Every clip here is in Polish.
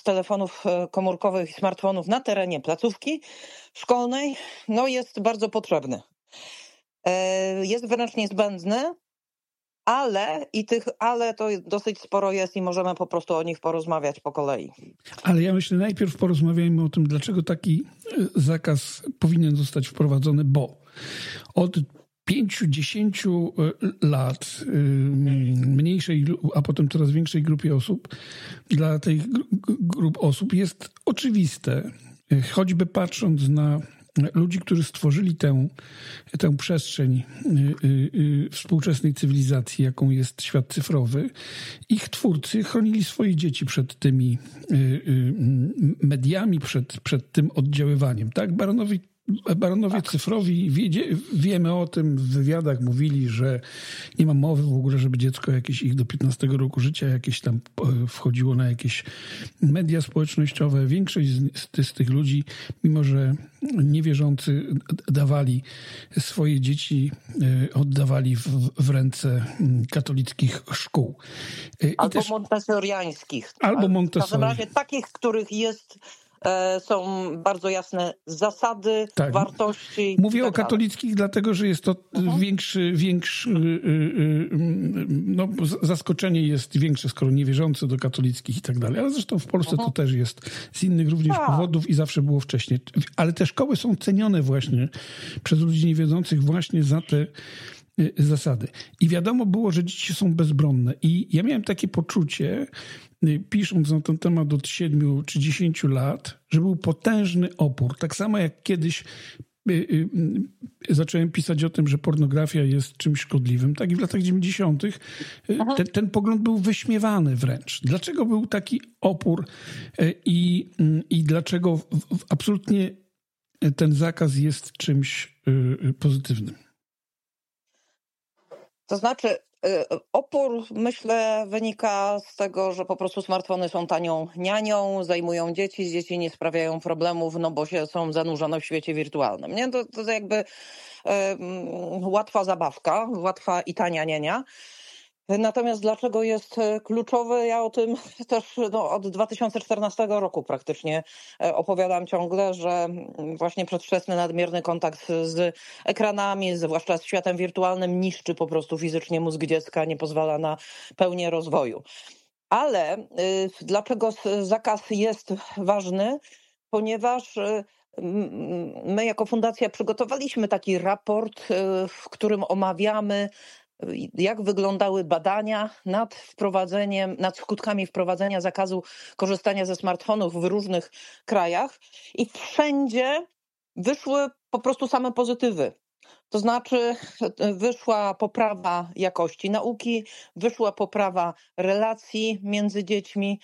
telefonów komórkowych i smartfonów na terenie placówki szkolnej jest bardzo potrzebny. Jest wręcz niezbędny, ale to dosyć sporo jest i możemy po prostu o nich porozmawiać po kolei. Ale ja myślę, najpierw porozmawiajmy o tym, dlaczego taki zakaz powinien zostać wprowadzony, bo od 5-10 lat mniejszej, a potem coraz większej grupie osób, dla tych grup osób jest oczywiste, choćby patrząc na ludzi, którzy stworzyli tę przestrzeń współczesnej cywilizacji, jaką jest świat cyfrowy, ich twórcy chronili swoje dzieci przed tymi mediami, przed tym oddziaływaniem. Tak? Baronowie cyfrowi, wiemy o tym, w wywiadach mówili, że nie ma mowy w ogóle, żeby dziecko jakieś ich do 15 roku życia jakieś tam wchodziło na jakieś media społecznościowe. Większość z tych ludzi, mimo że niewierzący dawali swoje dzieci, oddawali w ręce katolickich szkół. Albo montessoriańskich. Albo W Montessori. każdym razie takich, których są bardzo jasne zasady, wartości. Mówię o katolickich, dlatego że jest to zaskoczenie jest większe, skoro niewierzący do katolickich i tak dalej. Ale zresztą w Polsce to też jest z innych również powodów i zawsze było wcześniej. Ale te szkoły są cenione właśnie przez ludzi niewierzących właśnie za te zasady. I wiadomo było, że dzieci są bezbronne. I ja miałem takie poczucie, pisząc na ten temat od 7 czy 10 lat, że był potężny opór. Tak samo jak kiedyś zacząłem pisać o tym, że pornografia jest czymś szkodliwym, tak i w latach 90. Ten pogląd był wyśmiewany wręcz. Dlaczego był taki opór i dlaczego absolutnie ten zakaz jest czymś pozytywnym? To znaczy, opór, myślę, wynika z tego, że po prostu smartfony są tanią nianią, zajmują dzieci nie sprawiają problemów, bo są zanurzone w świecie wirtualnym. Nie? To jakby łatwa zabawka, łatwa i tania niania. Natomiast dlaczego jest kluczowy? Ja o tym też od 2014 roku praktycznie opowiadam ciągle, że właśnie przedwczesny nadmierny kontakt z ekranami, zwłaszcza z światem wirtualnym, niszczy po prostu fizycznie mózg dziecka, nie pozwala na pełnię rozwoju. Ale dlaczego zakaz jest ważny? Ponieważ my jako fundacja przygotowaliśmy taki raport, w którym omawiamy, jak wyglądały badania nad skutkami wprowadzenia zakazu korzystania ze smartfonów w różnych krajach i wszędzie wyszły po prostu same pozytywy. To znaczy wyszła poprawa jakości nauki, wyszła poprawa relacji między dziećmi,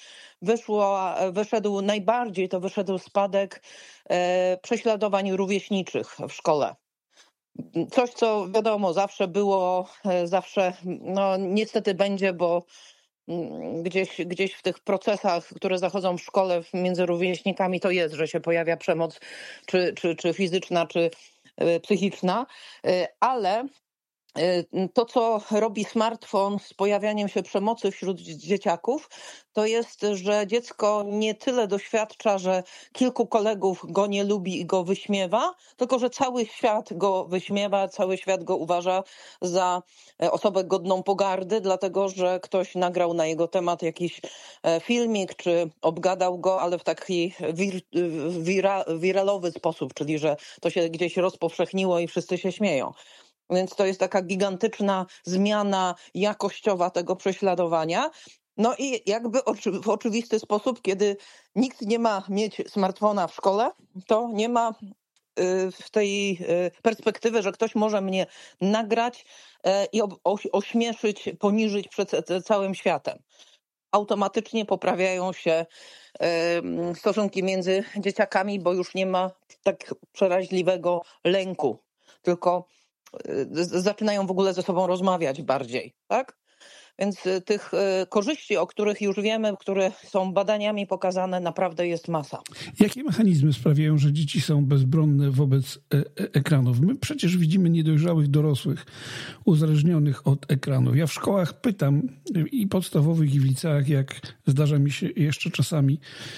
wyszedł spadek prześladowań rówieśniczych w szkole. Coś, co wiadomo, zawsze było, niestety będzie, bo gdzieś w tych procesach, które zachodzą w szkole między rówieśnikami, to jest, że się pojawia przemoc czy fizyczna, czy psychiczna, ale to, co robi smartfon z pojawianiem się przemocy wśród dzieciaków, to jest, że dziecko nie tyle doświadcza, że kilku kolegów go nie lubi i go wyśmiewa, tylko że cały świat go wyśmiewa, cały świat go uważa za osobę godną pogardy, dlatego że ktoś nagrał na jego temat jakiś filmik, czy obgadał go, ale w taki wiralowy sposób, czyli że to się gdzieś rozpowszechniło i wszyscy się śmieją. Więc to jest taka gigantyczna zmiana jakościowa tego prześladowania. I jakby w oczywisty sposób, kiedy nikt nie ma mieć smartfona w szkole, to nie ma w tej perspektywy, że ktoś może mnie nagrać i ośmieszyć, poniżyć przed całym światem. Automatycznie poprawiają się stosunki między dzieciakami, bo już nie ma tak przeraźliwego lęku, tylko zaczynają w ogóle ze sobą rozmawiać bardziej, tak? Więc tych korzyści, o których już wiemy, które są badaniami pokazane, naprawdę jest masa. Jakie mechanizmy sprawiają, że dzieci są bezbronne wobec ekranów? My przecież widzimy niedojrzałych dorosłych uzależnionych od ekranów. Ja w szkołach pytam i podstawowych, i w liceach, jak zdarza mi się jeszcze czasami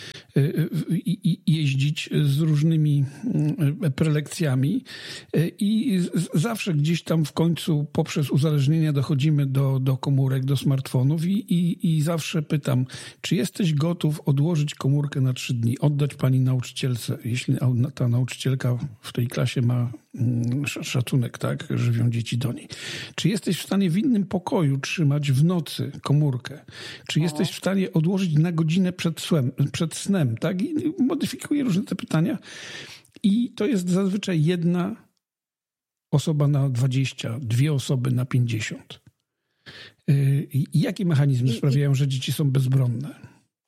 jeździć z różnymi prelekcjami i zawsze gdzieś tam w końcu poprzez uzależnienia dochodzimy do komórek, do smartfonów i zawsze pytam, czy jesteś gotów odłożyć komórkę na 3 dni, oddać pani nauczycielce, jeśli ta nauczycielka w tej klasie ma szacunek, tak, żywią dzieci do niej. Czy jesteś w stanie w innym pokoju trzymać w nocy komórkę? Czy jesteś w stanie odłożyć na godzinę przed snem, tak? I modyfikuję różne te pytania. I to jest zazwyczaj jedna osoba na 20, 2 osoby na 50. Jakie mechanizmy sprawiają, że dzieci są bezbronne?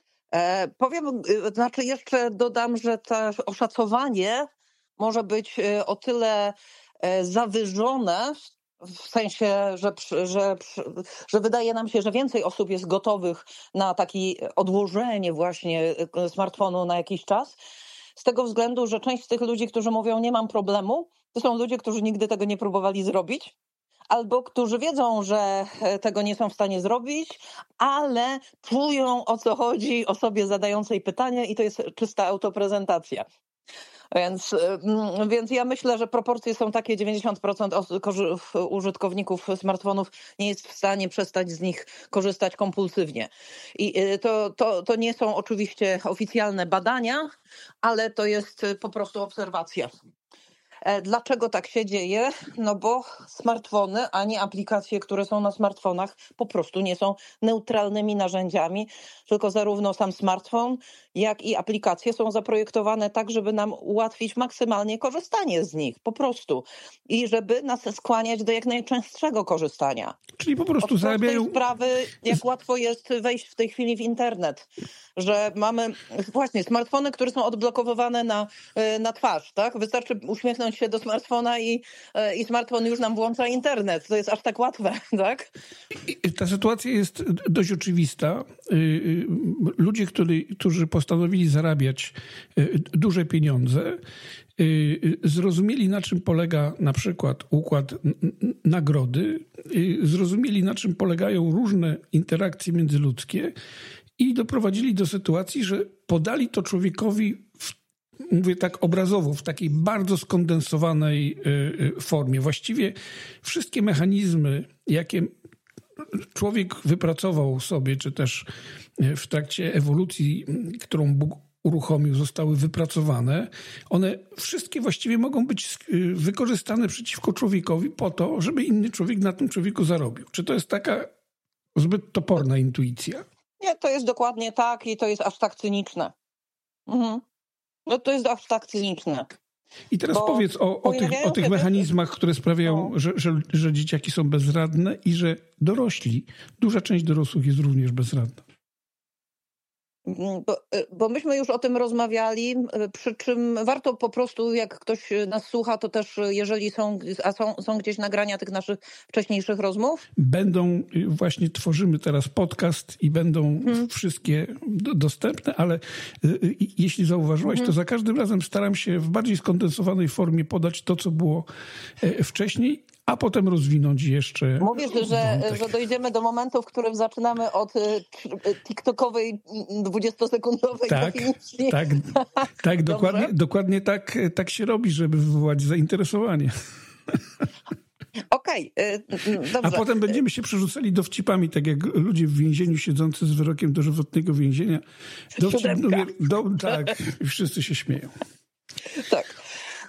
Znaczy jeszcze dodam, że to oszacowanie może być o tyle zawyżone, w sensie, że wydaje nam się, że więcej osób jest gotowych na takie odłożenie właśnie smartfonu na jakiś czas, z tego względu, że część z tych ludzi, którzy mówią nie mam problemu, to są ludzie, którzy nigdy tego nie próbowali zrobić, albo którzy wiedzą, że tego nie są w stanie zrobić, ale czują, o co chodzi osobie zadającej pytanie i to jest czysta autoprezentacja. Więc ja myślę, że proporcje są takie, 90% użytkowników smartfonów nie jest w stanie przestać z nich korzystać kompulsywnie. I to nie są oczywiście oficjalne badania, ale to jest po prostu obserwacja. Dlaczego tak się dzieje? No bo smartfony, ani aplikacje, które są na smartfonach, po prostu nie są neutralnymi narzędziami, tylko zarówno sam smartfon, jak i aplikacje są zaprojektowane tak, żeby nam ułatwić maksymalnie korzystanie z nich, po prostu. I żeby nas skłaniać do jak najczęstszego korzystania. Czyli po prostu Od zarabiają... tej sprawy, jak łatwo jest wejść w tej chwili w internet, że mamy właśnie smartfony, które są odblokowywane na twarz, tak? Wystarczy uśmiechnąć się do smartfona i smartfon już nam włącza internet. To jest aż tak łatwe, tak? Ta sytuacja jest dość oczywista. Ludzie, którzy postanowili zarabiać duże pieniądze, zrozumieli, na czym polega na przykład układ nagrody, zrozumieli, na czym polegają różne interakcje międzyludzkie i doprowadzili do sytuacji, że podali to człowiekowi, mówię tak obrazowo, w takiej bardzo skondensowanej formie. Właściwie wszystkie mechanizmy, jakie człowiek wypracował sobie, czy też w trakcie ewolucji, którą Bóg uruchomił, zostały wypracowane. One wszystkie właściwie mogą być wykorzystane przeciwko człowiekowi po to, żeby inny człowiek na tym człowieku zarobił. Czy to jest taka zbyt toporna intuicja? Nie, to jest dokładnie tak i to jest aż tak cyniczne. No to jest aż tak cyniczne. I teraz powiedz o tych mechanizmach, które sprawiają, że dzieciaki są bezradne i że dorośli, duża część dorosłych jest również bezradna. Bo myśmy już o tym rozmawiali, przy czym warto po prostu, jak ktoś nas słucha, to też jeżeli są gdzieś nagrania tych naszych wcześniejszych rozmów? Będą, właśnie tworzymy teraz podcast i będą wszystkie dostępne, ale jeśli zauważyłaś, to za każdym razem staram się w bardziej skondensowanej formie podać to, co było wcześniej, a potem rozwinąć jeszcze. Mówisz, że dojdziemy do momentu, w którym zaczynamy od TikTokowej 20-sekundowej definicji. Tak, dokładnie tak się robi, żeby wywołać zainteresowanie. Okej, dobrze. A potem będziemy się przerzucali dowcipami, tak jak ludzie w więzieniu siedzący z wyrokiem dożywotnego więzienia. Tak, wszyscy się śmieją. Tak.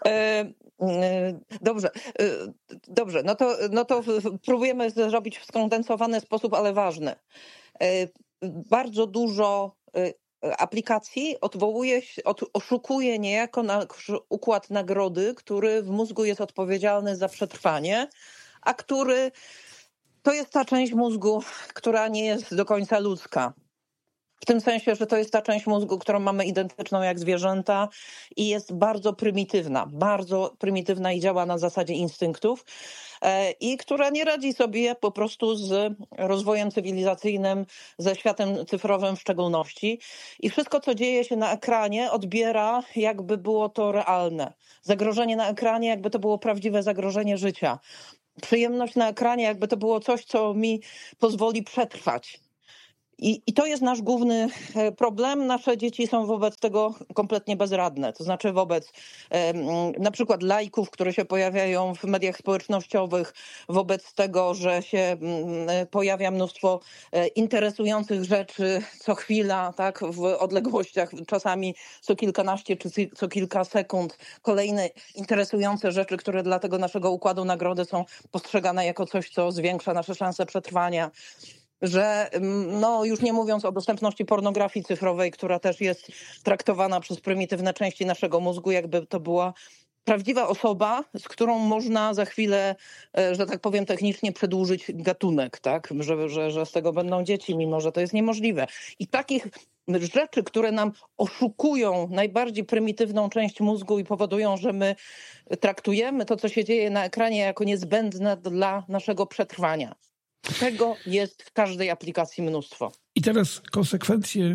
Dobrze, no to próbujemy zrobić w skondensowany sposób, ale ważny. Bardzo dużo aplikacji oszukuje niejako układ nagrody, który w mózgu jest odpowiedzialny za przetrwanie, a który to jest ta część mózgu, która nie jest do końca ludzka. W tym sensie, że to jest ta część mózgu, którą mamy identyczną jak zwierzęta i jest bardzo prymitywna i działa na zasadzie instynktów i która nie radzi sobie po prostu z rozwojem cywilizacyjnym, ze światem cyfrowym w szczególności. I wszystko, co dzieje się na ekranie, odbiera, jakby było to realne. Zagrożenie na ekranie, jakby to było prawdziwe zagrożenie życia. Przyjemność na ekranie, jakby to było coś, co mi pozwoli przetrwać. I to jest nasz główny problem. Nasze dzieci są wobec tego kompletnie bezradne. To znaczy wobec na przykład lajków, które się pojawiają w mediach społecznościowych, wobec tego, że się pojawia mnóstwo interesujących rzeczy co chwila, tak, w odległościach czasami co kilkanaście czy co kilka sekund. Kolejne interesujące rzeczy, które dla tego naszego układu nagrody są postrzegane jako coś, co zwiększa nasze szanse przetrwania. Że no już nie mówiąc o dostępności pornografii cyfrowej, która też jest traktowana przez prymitywne części naszego mózgu, jakby to była prawdziwa osoba, z którą można za chwilę, że tak powiem technicznie, przedłużyć gatunek, tak? Że z tego będą dzieci, mimo że to jest niemożliwe. I takich rzeczy, które nam oszukują najbardziej prymitywną część mózgu i powodują, że my traktujemy to, co się dzieje na ekranie, jako niezbędne dla naszego przetrwania. Tego jest w każdej aplikacji mnóstwo. I teraz konsekwencje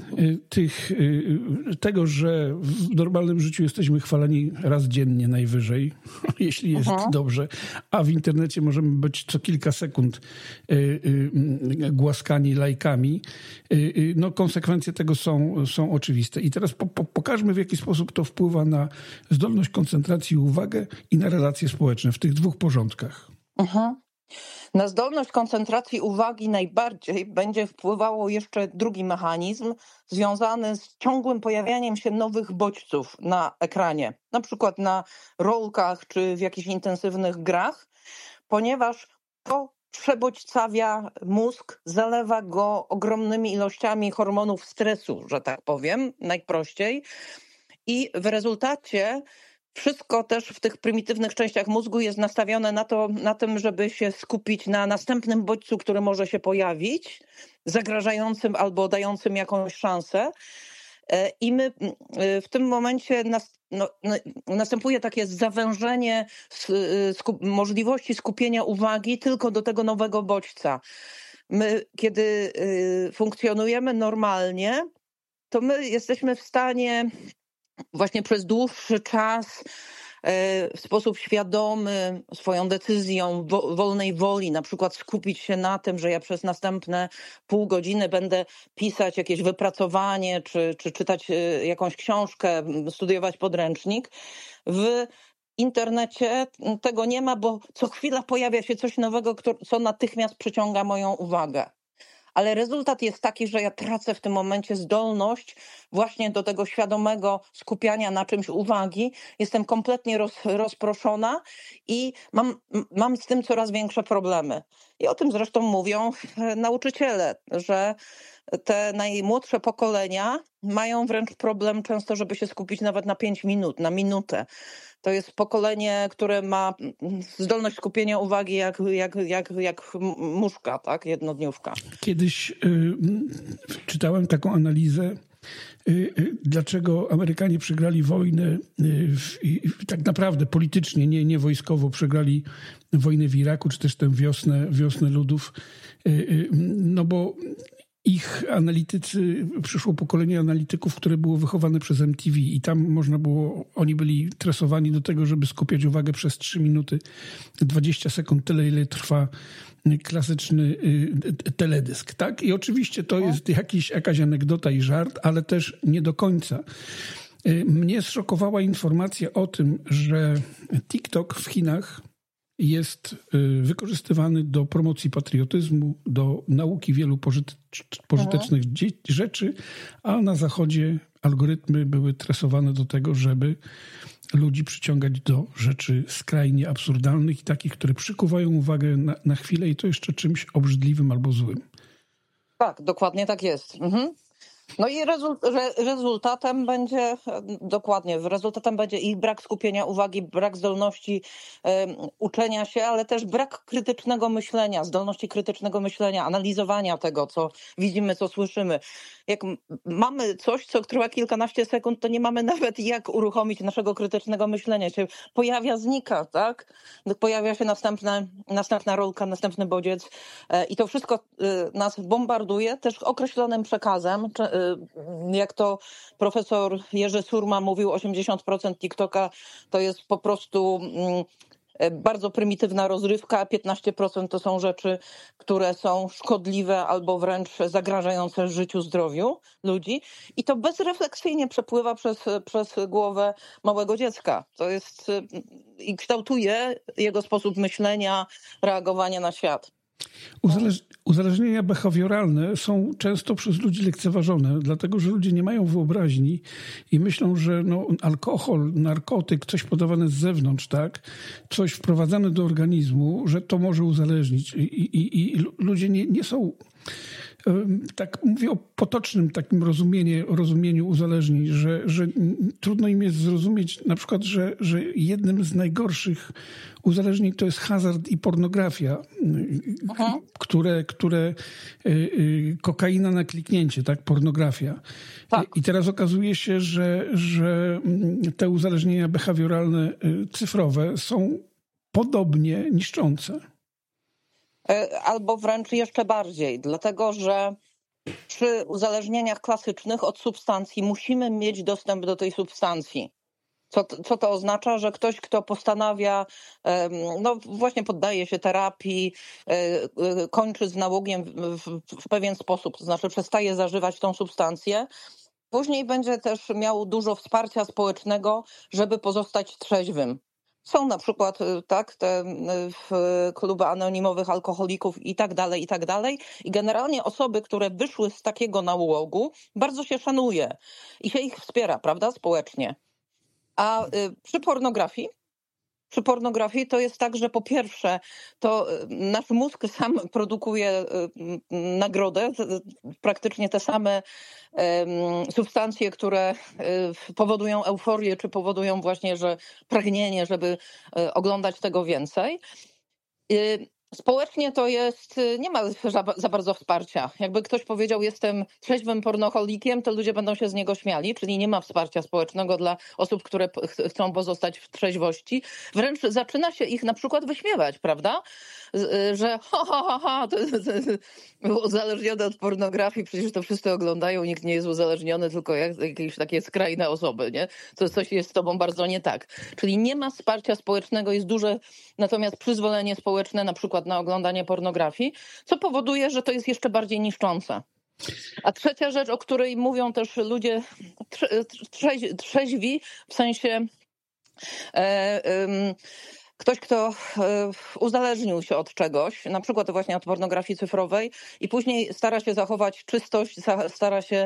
tego, że w normalnym życiu jesteśmy chwaleni raz dziennie najwyżej, jeśli jest dobrze, a w internecie możemy być co kilka sekund głaskani lajkami. No, konsekwencje tego są oczywiste. I teraz pokażmy, w jaki sposób to wpływa na zdolność koncentracji i uwagę i na relacje społeczne w tych dwóch porządkach. Na zdolność koncentracji uwagi najbardziej będzie wpływało jeszcze drugi mechanizm związany z ciągłym pojawianiem się nowych bodźców na ekranie, na przykład na rolkach czy w jakichś intensywnych grach, ponieważ to przebodźcawia mózg, zalewa go ogromnymi ilościami hormonów stresu, że tak powiem, najprościej. I w rezultacie wszystko też w tych prymitywnych częściach mózgu jest nastawione na tym, żeby się skupić na następnym bodźcu, który może się pojawić, zagrażającym albo dającym jakąś szansę. I my w tym momencie następuje takie zawężenie możliwości skupienia uwagi tylko do tego nowego bodźca. My, kiedy funkcjonujemy normalnie, to my jesteśmy w stanie właśnie przez dłuższy czas w sposób świadomy, swoją decyzją, wolnej woli, na przykład skupić się na tym, że ja przez następne pół godziny będę pisać jakieś wypracowanie, czy czytać jakąś książkę, studiować podręcznik. W internecie tego nie ma, bo co chwila pojawia się coś nowego, co natychmiast przyciąga moją uwagę. Ale rezultat jest taki, że ja tracę w tym momencie zdolność właśnie do tego świadomego skupiania na czymś uwagi. Jestem kompletnie rozproszona i mam z tym coraz większe problemy. I o tym zresztą mówią nauczyciele, że te najmłodsze pokolenia mają wręcz problem często, żeby się skupić nawet na 5 minut, na minutę. To jest pokolenie, które ma zdolność skupienia uwagi jak muszka, tak? Jednodniówka. Kiedyś czytałem taką analizę, dlaczego Amerykanie przegrali wojnę tak naprawdę politycznie, nie wojskowo, przegrali wojnę w Iraku, czy też tę wiosnę ludów, no bo ich analitycy, przyszło pokolenie analityków, które było wychowane przez MTV i tam oni byli tresowani do tego, żeby skupiać uwagę przez 3 minuty, 20 sekund, tyle ile trwa klasyczny teledysk, tak? I oczywiście to jest jakaś anegdota i żart, ale też nie do końca. Mnie zszokowała informacja o tym, że TikTok w Chinach jest wykorzystywany do promocji patriotyzmu, do nauki wielu pożytecznych rzeczy, a na Zachodzie algorytmy były tresowane do tego, żeby ludzi przyciągać do rzeczy skrajnie absurdalnych i takich, które przykuwają uwagę na chwilę i to jeszcze czymś obrzydliwym albo złym. Tak, dokładnie tak jest. No i rezultatem będzie ich brak skupienia uwagi, brak zdolności uczenia się, ale też brak krytycznego myślenia, zdolności krytycznego myślenia, analizowania tego, co widzimy, co słyszymy. Jak mamy coś, co trwa kilkanaście sekund, to nie mamy nawet jak uruchomić naszego krytycznego myślenia. Się pojawia, znika, tak? Pojawia się następna rolka, następny bodziec i to wszystko nas bombarduje też określonym przekazem. Jak to profesor Jerzy Surma mówił, 80% TikToka to jest po prostu bardzo prymitywna rozrywka, a 15% to są rzeczy, które są szkodliwe albo wręcz zagrażające życiu, zdrowiu ludzi. I to bezrefleksyjnie przepływa przez głowę małego dziecka. To jest i kształtuje jego sposób myślenia, reagowania na świat. Uzależnienia behawioralne są często przez ludzi lekceważone, dlatego że ludzie nie mają wyobraźni i myślą, że alkohol, narkotyk, coś podawane z zewnątrz, tak, coś wprowadzane do organizmu, że to może uzależnić. I ludzie nie są... Tak mówię o potocznym takim rozumieniu uzależnień, że trudno im jest zrozumieć na przykład, że jednym z najgorszych uzależnień to jest hazard i pornografia, które kokaina na kliknięcie, tak, pornografia. Tak. I teraz okazuje się, że te uzależnienia behawioralne cyfrowe są podobnie niszczące. Albo wręcz jeszcze bardziej, dlatego że przy uzależnieniach klasycznych od substancji musimy mieć dostęp do tej substancji. Co to oznacza? Że ktoś, kto postanawia, no właśnie poddaje się terapii, kończy z nałogiem w pewien sposób, to znaczy przestaje zażywać tą substancję, później będzie też miał dużo wsparcia społecznego, żeby pozostać trzeźwym. Są na przykład te kluby anonimowych alkoholików i tak dalej, i tak dalej. I generalnie osoby, które wyszły z takiego nałogu, bardzo się szanuje i się ich wspiera, prawda, społecznie. A przy pornografii to jest tak, że po pierwsze to nasz mózg sam produkuje nagrodę, praktycznie te same substancje, które powodują euforię, czy powodują właśnie, że pragnienie, żeby oglądać tego więcej. Społecznie to jest, nie ma za bardzo wsparcia. Jakby ktoś powiedział, jestem trzeźwym pornoholikiem, to ludzie będą się z niego śmiali, czyli nie ma wsparcia społecznego dla osób, które chcą pozostać w trzeźwości. Wręcz zaczyna się ich na przykład wyśmiewać, prawda? Że to jest uzależnione od pornografii, przecież to wszyscy oglądają, nikt nie jest uzależniony, tylko jakieś takie skrajne osoby, nie? To coś jest z tobą bardzo nie tak. Czyli nie ma wsparcia społecznego, jest duże natomiast przyzwolenie społeczne na przykład na oglądanie pornografii, co powoduje, że to jest jeszcze bardziej niszczące. A trzecia rzecz, o której mówią też ludzie trzeźwi, w sensie ktoś, kto uzależnił się od czegoś, na przykład właśnie od pornografii cyfrowej i później stara się zachować czystość, stara się,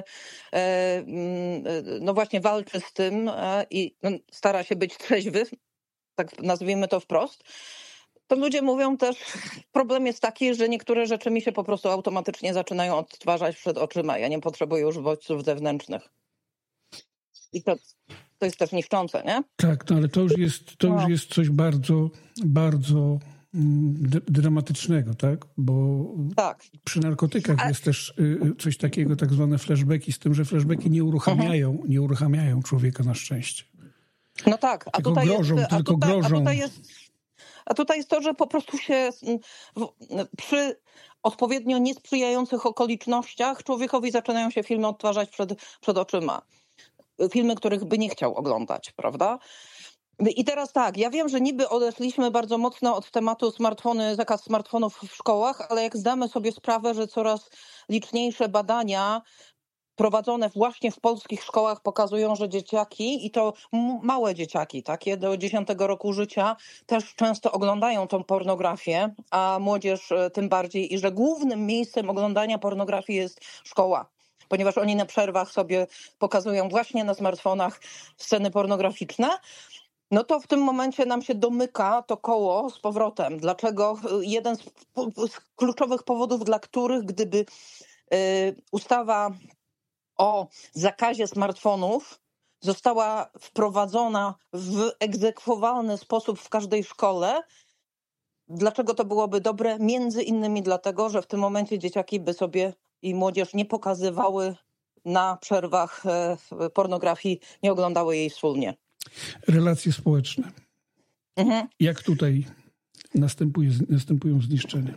no właśnie walczy z tym i stara się być trzeźwy, tak nazwijmy to wprost, to ludzie mówią też, problem jest taki, że niektóre rzeczy mi się po prostu automatycznie zaczynają odtwarzać przed oczyma. Ja nie potrzebuję już bodźców zewnętrznych. I to jest też niszczące, nie? Tak, no ale to już jest coś bardzo, bardzo dramatycznego, tak? Bo tak. Przy narkotykach jest też coś takiego, tak zwane flashbacki, z tym, że flashbacki nie uruchamiają człowieka na szczęście. No tak, grożą. A tutaj jest to, że po prostu się przy odpowiednio niesprzyjających okolicznościach człowiekowi zaczynają się filmy odtwarzać przed oczyma. Filmy, których by nie chciał oglądać, prawda? I teraz tak, ja wiem, że niby odeszliśmy bardzo mocno od tematu zakaz smartfonów w szkołach, ale jak zdamy sobie sprawę, że coraz liczniejsze badania prowadzone właśnie w polskich szkołach pokazują, że dzieciaki, i to małe dzieciaki, takie do 10 roku życia, też często oglądają tą pornografię, a młodzież tym bardziej, i że głównym miejscem oglądania pornografii jest szkoła, ponieważ oni na przerwach sobie pokazują właśnie na smartfonach sceny pornograficzne. No to w tym momencie nam się domyka to koło z powrotem. Dlaczego? Jeden z kluczowych powodów, dla których gdyby ustawa o zakazie smartfonów została wprowadzona w egzekwowalny sposób w każdej szkole. Dlaczego to byłoby dobre? Między innymi dlatego, że w tym momencie dzieciaki by sobie i młodzież nie pokazywały na przerwach pornografii, nie oglądały jej wspólnie. Relacje społeczne. Jak tutaj następują zniszczenia?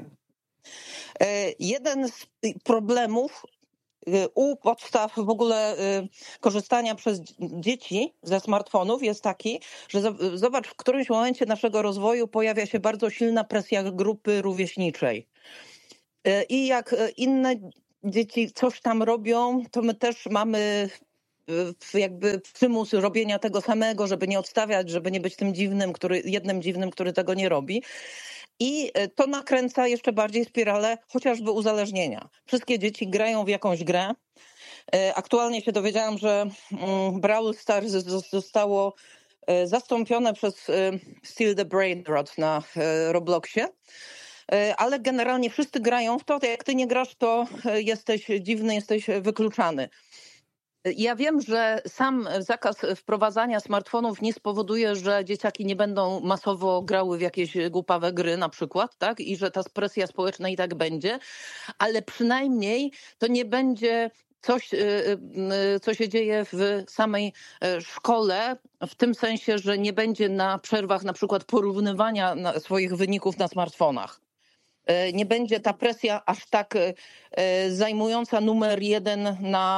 Jeden z problemów u podstaw w ogóle korzystania przez dzieci ze smartfonów jest taki, że zobacz, w którymś momencie naszego rozwoju pojawia się bardzo silna presja grupy rówieśniczej. I jak inne dzieci coś tam robią, to my też mamy jakby przymus robienia tego samego, żeby nie odstawiać, żeby nie być tym jednym dziwnym, który tego nie robi. I to nakręca jeszcze bardziej spiralę chociażby uzależnienia. Wszystkie dzieci grają w jakąś grę. Aktualnie się dowiedziałam, że Brawl Stars zostało zastąpione przez Steal the Brain Rot na Robloxie. Ale generalnie wszyscy grają w to. Jak ty nie grasz, to jesteś dziwny, jesteś wykluczany. Ja wiem, że sam zakaz wprowadzania smartfonów nie spowoduje, że dzieciaki nie będą masowo grały w jakieś głupawe gry na przykład, tak? I że ta presja społeczna i tak będzie, ale przynajmniej to nie będzie coś, co się dzieje w samej szkole, w tym sensie, że nie będzie na przerwach na przykład porównywania swoich wyników na smartfonach. Nie będzie ta presja aż tak zajmująca numer jeden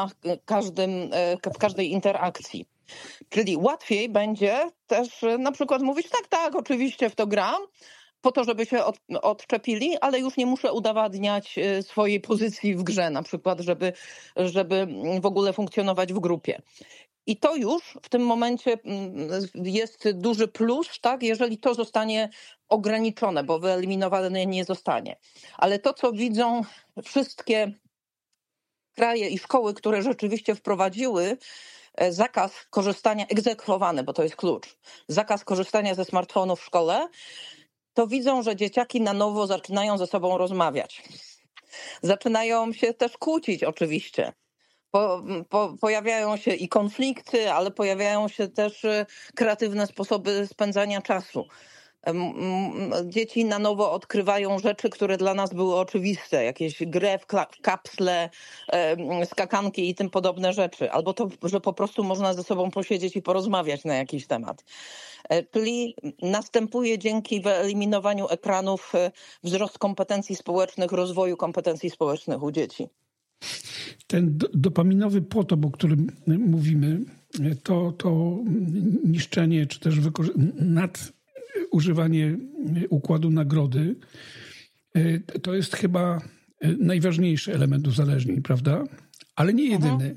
w każdej interakcji. Czyli łatwiej będzie też na przykład mówić, tak, oczywiście w to gram, po to, żeby się odczepili, ale już nie muszę udowadniać swojej pozycji w grze, na przykład, żeby w ogóle funkcjonować w grupie. I to już w tym momencie jest duży plus, tak, jeżeli to zostanie ograniczone, bo wyeliminowane nie zostanie. Ale to, co widzą wszystkie kraje i szkoły, które rzeczywiście wprowadziły zakaz korzystania, egzekwowany, bo to jest klucz, zakaz korzystania ze smartfonów w szkole, to widzą, że dzieciaki na nowo zaczynają ze sobą rozmawiać. Zaczynają się też kłócić oczywiście. Pojawiają się i konflikty, ale pojawiają się też kreatywne sposoby spędzania czasu. Dzieci na nowo odkrywają rzeczy, które dla nas były oczywiste. Jakieś grę w kapsle, skakanki i tym podobne rzeczy. Albo to, że po prostu można ze sobą posiedzieć i porozmawiać na jakiś temat. Czyli następuje dzięki wyeliminowaniu ekranów wzrost kompetencji społecznych, rozwoju kompetencji społecznych u dzieci. Ten dopaminowy potop, o którym mówimy, to niszczenie, czy też nadużywanie układu nagrody, to jest chyba najważniejszy element uzależnień, prawda? Ale nie jedyny.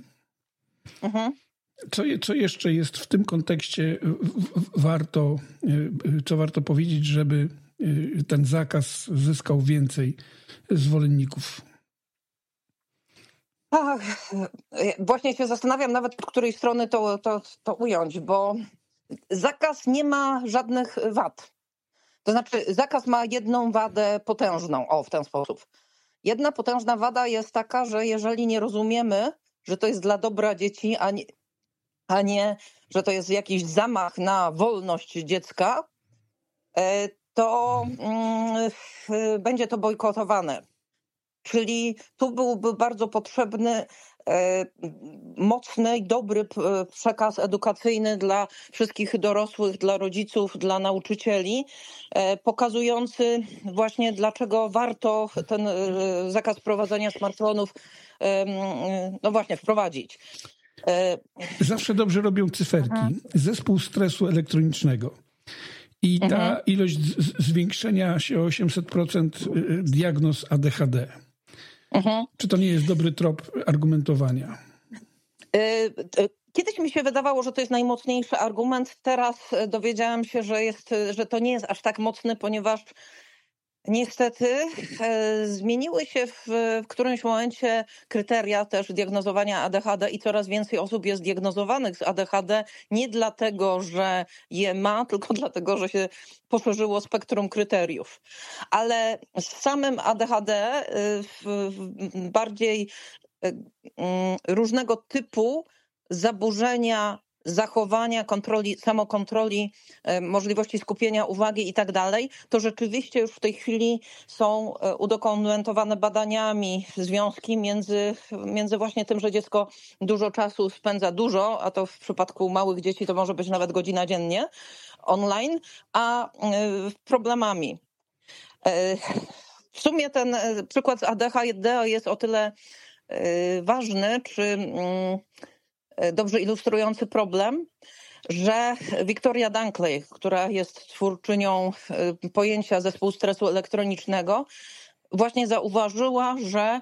Co jeszcze jest w tym kontekście co warto powiedzieć, żeby ten zakaz zyskał więcej zwolenników? Tak, właśnie się zastanawiam nawet, od której strony to ująć, bo zakaz nie ma żadnych wad. To znaczy zakaz ma jedną wadę potężną, w ten sposób. Jedna potężna wada jest taka, że jeżeli nie rozumiemy, że to jest dla dobra dzieci, a nie, że to jest jakiś zamach na wolność dziecka, to będzie to bojkotowane. Czyli tu byłby bardzo potrzebny mocny i dobry przekaz edukacyjny dla wszystkich dorosłych, dla rodziców, dla nauczycieli, pokazujący właśnie dlaczego warto ten zakaz prowadzenia smartfonów właśnie wprowadzić. Zawsze dobrze robią cyferki. Zespół stresu elektronicznego. I ta ilość zwiększenia się o 800% diagnoz ADHD. Czy to nie jest dobry trop argumentowania? Kiedyś mi się wydawało, że to jest najmocniejszy argument. Teraz dowiedziałam się, że to nie jest aż tak mocny, ponieważ niestety zmieniły się w którymś momencie kryteria też diagnozowania ADHD i coraz więcej osób jest diagnozowanych z ADHD nie dlatego, że je ma, tylko dlatego, że się poszerzyło spektrum kryteriów. Ale z samym ADHD bardziej różnego typu zaburzenia zachowania, kontroli, samokontroli, możliwości skupienia uwagi i tak dalej, to rzeczywiście już w tej chwili są udokumentowane badaniami związki między właśnie tym, że dziecko dużo czasu spędza a to w przypadku małych dzieci to może być nawet godzina dziennie online, a problemami. W sumie ten przykład z ADHD jest o tyle ważny, czy dobrze ilustrujący problem, że Victoria Dunkley, która jest twórczynią pojęcia zespół stresu elektronicznego, właśnie zauważyła, że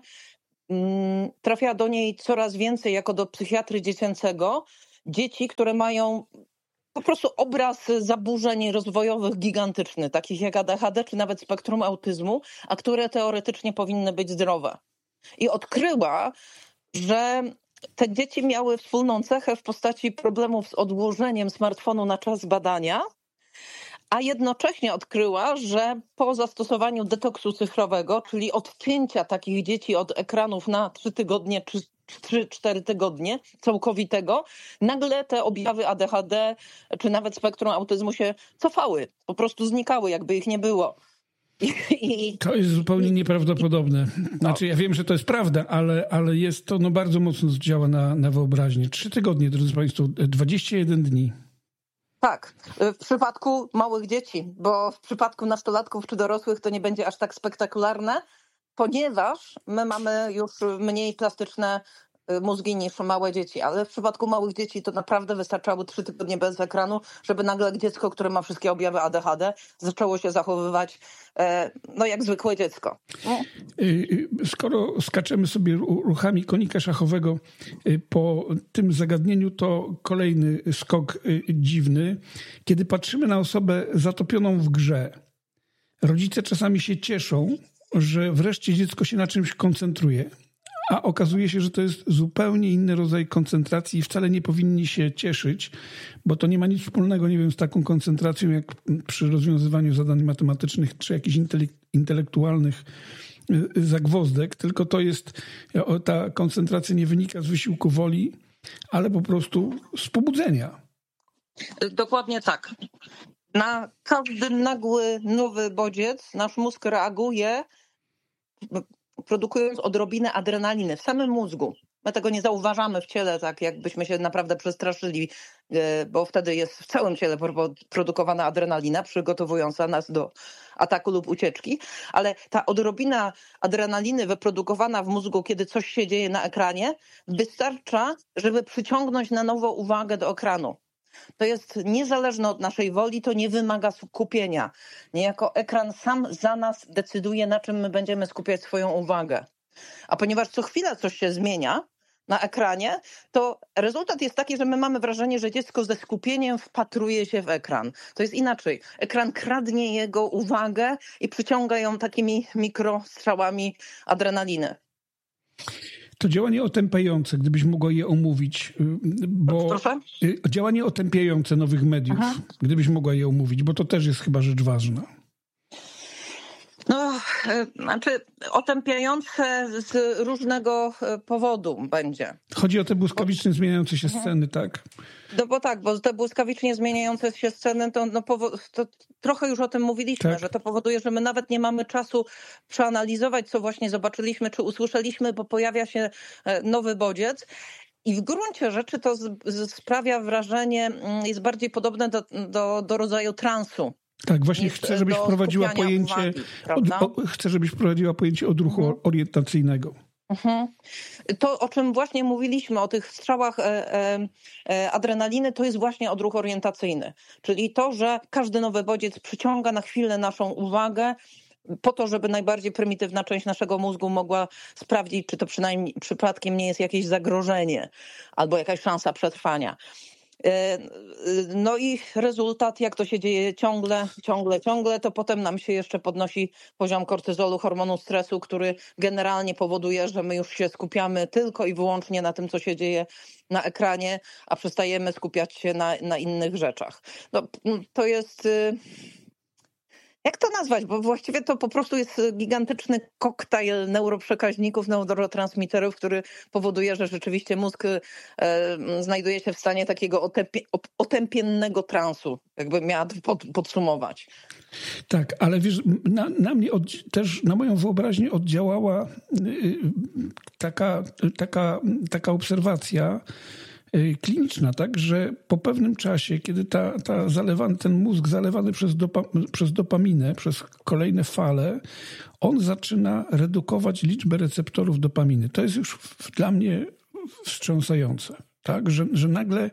trafia do niej coraz więcej jako do psychiatry dziecięcego dzieci, które mają po prostu obraz zaburzeń rozwojowych gigantyczny, takich jak ADHD czy nawet spektrum autyzmu, a które teoretycznie powinny być zdrowe. I odkryła, że te dzieci miały wspólną cechę w postaci problemów z odłożeniem smartfonu na czas badania, a jednocześnie odkryła, że po zastosowaniu detoksu cyfrowego, czyli odcięcia takich dzieci od ekranów na 3 tygodnie czy 3-4 tygodnie całkowitego, nagle te objawy ADHD czy nawet spektrum autyzmu się cofały, po prostu znikały, jakby ich nie było. To jest zupełnie nieprawdopodobne. Znaczy, ja wiem, że to jest prawda, ale jest to bardzo mocno działa na wyobraźnię. 3 tygodnie, drodzy Państwo, 21 dni. Tak, w przypadku małych dzieci, bo w przypadku nastolatków czy dorosłych to nie będzie aż tak spektakularne, ponieważ my mamy już mniej plastyczne mózgi niż małe dzieci, ale w przypadku małych dzieci to naprawdę wystarczały 3 tygodnie bez ekranu, żeby nagle dziecko, które ma wszystkie objawy ADHD, zaczęło się zachowywać jak zwykłe dziecko. Skoro skaczemy sobie ruchami konika szachowego po tym zagadnieniu, to kolejny skok dziwny. Kiedy patrzymy na osobę zatopioną w grze, rodzice czasami się cieszą, że wreszcie dziecko się na czymś koncentruje. A okazuje się, że to jest zupełnie inny rodzaj koncentracji i wcale nie powinni się cieszyć, bo to nie ma nic wspólnego, nie wiem, z taką koncentracją jak przy rozwiązywaniu zadań matematycznych czy jakichś intelektualnych zagwozdek, tylko ta koncentracja nie wynika z wysiłku woli, ale po prostu z pobudzenia. Dokładnie tak. Na każdy nagły, nowy bodziec nasz mózg reaguje, produkując odrobinę adrenaliny w samym mózgu. My tego nie zauważamy w ciele, tak jakbyśmy się naprawdę przestraszyli, bo wtedy jest w całym ciele produkowana adrenalina, przygotowująca nas do ataku lub ucieczki, ale ta odrobina adrenaliny wyprodukowana w mózgu, kiedy coś się dzieje na ekranie, wystarcza, żeby przyciągnąć na nowo uwagę do ekranu. To jest niezależne od naszej woli, to nie wymaga skupienia. Niejako ekran sam za nas decyduje, na czym my będziemy skupiać swoją uwagę. A ponieważ co chwila coś się zmienia na ekranie, to rezultat jest taki, że my mamy wrażenie, że dziecko ze skupieniem wpatruje się w ekran. To jest inaczej. Ekran kradnie jego uwagę i przyciąga ją takimi mikrostrzałami adrenaliny. To działanie otępiające, gdybyś mogła je omówić, bo Proszę? Działanie otępiające nowych mediów, gdybyś mogła je omówić, bo to też jest chyba rzecz ważna. Znaczy otępiające z różnego powodu będzie. Chodzi o te błyskawicznie zmieniające się sceny, tak? No bo te błyskawicznie zmieniające się sceny, to trochę już o tym mówiliśmy, tak, że to powoduje, że my nawet nie mamy czasu przeanalizować, co właśnie zobaczyliśmy, czy usłyszeliśmy, bo pojawia się nowy bodziec. I w gruncie rzeczy to sprawia wrażenie, jest bardziej podobne do rodzaju transu. Tak, właśnie chcę, żebyś wprowadziła pojęcie odruchu orientacyjnego. To, o czym właśnie mówiliśmy, o tych strzałach adrenaliny, to jest właśnie odruch orientacyjny. Czyli to, że każdy nowy bodziec przyciąga na chwilę naszą uwagę po to, żeby najbardziej prymitywna część naszego mózgu mogła sprawdzić, czy to przynajmniej przypadkiem nie jest jakieś zagrożenie albo jakaś szansa przetrwania. No i rezultat, jak to się dzieje ciągle, to potem nam się jeszcze podnosi poziom kortyzolu, hormonu stresu, który generalnie powoduje, że my już się skupiamy tylko i wyłącznie na tym, co się dzieje na ekranie, a przestajemy skupiać się na innych rzeczach. No, to jest Jak to nazwać? Bo właściwie to po prostu jest gigantyczny koktajl neuroprzekaźników, neurotransmiterów, który powoduje, że rzeczywiście mózg znajduje się w stanie takiego otępiennego transu, jakby miała podsumować. Tak, ale wiesz, na mnie też, na moją wyobraźnię oddziałała taka obserwacja kliniczna, tak, że po pewnym czasie, kiedy ten mózg zalewany przez dopaminę, przez kolejne fale, on zaczyna redukować liczbę receptorów dopaminy. To jest już dla mnie wstrząsające, tak, że nagle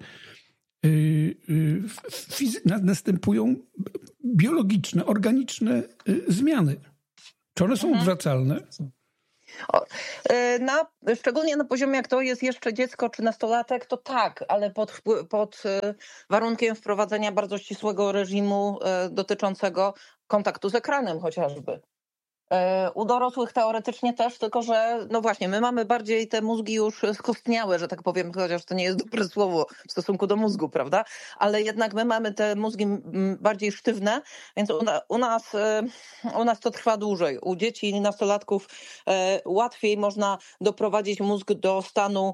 następują biologiczne, organiczne zmiany. Czy one są odwracalne? Szczególnie na poziomie, jak to jest jeszcze dziecko czy nastolatek, to tak, ale pod warunkiem wprowadzenia bardzo ścisłego reżimu dotyczącego kontaktu z ekranem chociażby. U dorosłych teoretycznie też, tylko że no właśnie, my mamy bardziej te mózgi już skostniałe, że tak powiem, chociaż to nie jest dobre słowo w stosunku do mózgu, prawda? Ale jednak my mamy te mózgi bardziej sztywne, więc u nas to trwa dłużej. U dzieci i nastolatków łatwiej można doprowadzić mózg do stanu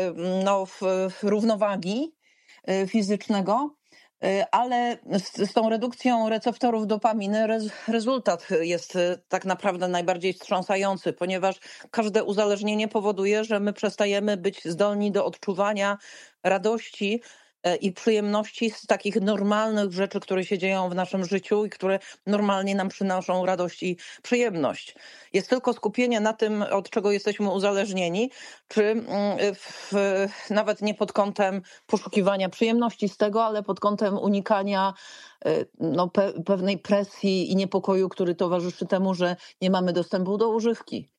równowagi fizycznego. Ale z tą redukcją receptorów dopaminy rezultat jest tak naprawdę najbardziej wstrząsający, ponieważ każde uzależnienie powoduje, że my przestajemy być zdolni do odczuwania radości i przyjemności z takich normalnych rzeczy, które się dzieją w naszym życiu i które normalnie nam przynoszą radość i przyjemność. Jest tylko skupienie na tym, od czego jesteśmy uzależnieni, czy nawet nie pod kątem poszukiwania przyjemności z tego, ale pod kątem unikania pewnej presji i niepokoju, który towarzyszy temu, że nie mamy dostępu do używki.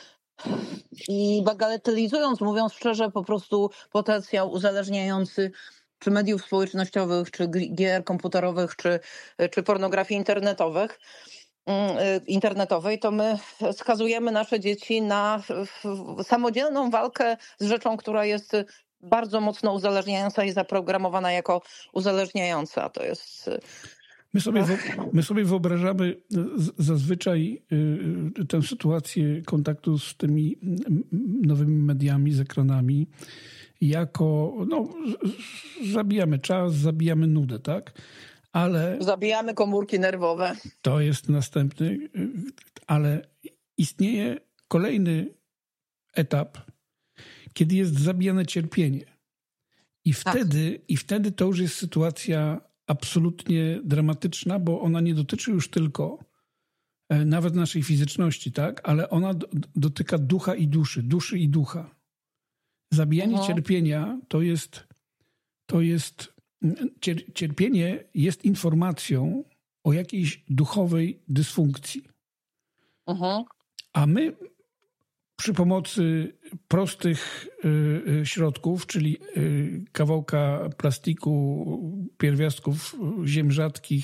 I bagatelizując, mówiąc szczerze, po prostu potencjał uzależniający czy mediów społecznościowych, czy gier komputerowych, czy pornografii internetowej, to my skazujemy nasze dzieci na samodzielną walkę z rzeczą, która jest bardzo mocno uzależniająca i zaprogramowana jako uzależniająca. To jest... My sobie wyobrażamy zazwyczaj tę sytuację kontaktu z tymi nowymi mediami, z ekranami, jako zabijamy czas, zabijamy nudę, tak? Ale zabijamy komórki nerwowe. To jest następny, ale istnieje kolejny etap, kiedy jest zabijane cierpienie. I wtedy to już jest sytuacja absolutnie dramatyczna, bo ona nie dotyczy już tylko nawet naszej fizyczności, tak? Ale ona dotyka ducha i duszy i ducha. Zabijanie cierpienia cierpienie jest informacją o jakiejś duchowej dysfunkcji. A my przy pomocy prostych środków, czyli kawałka plastiku, pierwiastków ziem rzadkich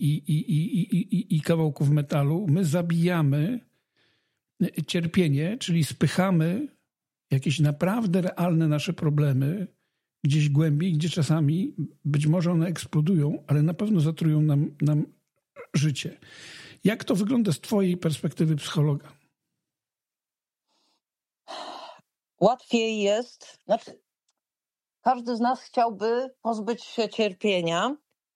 i kawałków metalu, my zabijamy cierpienie, czyli spychamy jakieś naprawdę realne nasze problemy gdzieś głębiej, gdzie czasami być może one eksplodują, ale na pewno zatrują nam życie. Jak to wygląda z twojej perspektywy psychologa? Łatwiej jest, każdy z nas chciałby pozbyć się cierpienia